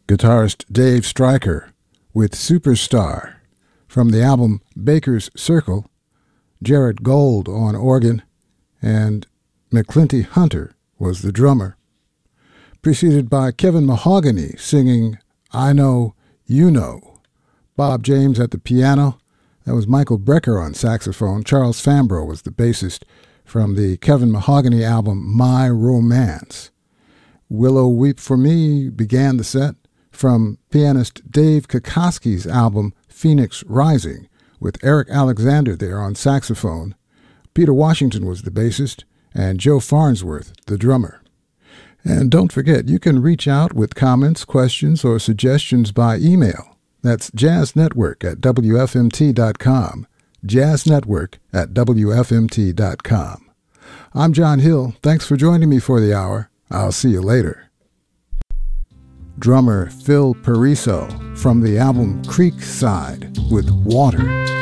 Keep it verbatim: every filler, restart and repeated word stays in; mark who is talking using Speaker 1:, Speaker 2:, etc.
Speaker 1: guitarist Dave Stryker with Superstar. From the album Baker's Circle, Jarrett Gold on organ, and McClinty Hunter was the drummer. Preceded by Kevin Mahogany singing I Know, You Know. Bob James at the piano. That was Michael Brecker on saxophone. Charles Fambro was the bassist from the Kevin Mahogany album My Romance. Willow Weep for Me began the set from pianist Dave Kokoski's album Phoenix Rising, with Eric Alexander there on saxophone. Peter Washington was the bassist, and Joe Farnsworth the drummer. And don't forget, you can reach out with comments, questions, or suggestions by email. That's jazznetwork at w f m t dot com, jazznetwork at w f m t dot com. I'm John Hill. Thanks for joining me for the hour. I'll see you later. Drummer Phil Pariso from the album Creekside with Water.